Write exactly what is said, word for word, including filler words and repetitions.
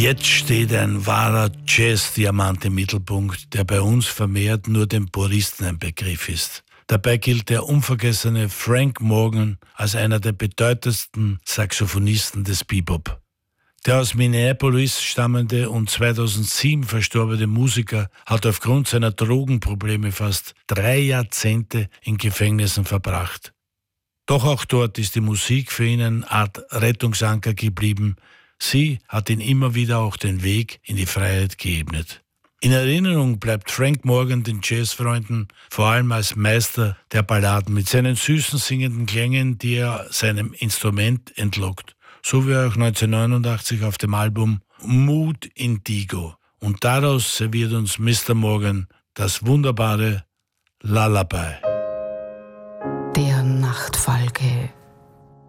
Jetzt steht ein wahrer Jazz-Diamant im Mittelpunkt, der bei uns vermehrt nur den Puristen ein Begriff ist. Dabei gilt der unvergessene Frank Morgan als einer der bedeutendsten Saxophonisten des Bebop. Der aus Minneapolis stammende und zweitausendsieben verstorbene Musiker hat aufgrund seiner Drogenprobleme fast drei Jahrzehnte in Gefängnissen verbracht. Doch auch dort ist die Musik für ihn eine Art Rettungsanker geblieben. Sie hat ihn immer wieder auch den Weg in die Freiheit geebnet. In Erinnerung bleibt Frank Morgan den Jazzfreunden vor allem als Meister der Balladen mit seinen süßen singenden Klängen, die er seinem Instrument entlockt. So wie auch neunzehnhundertneunundachtzig auf dem Album Mood Indigo. Und daraus serviert uns Mister Morgan das wunderbare Lullaby. Der Nachtfalke.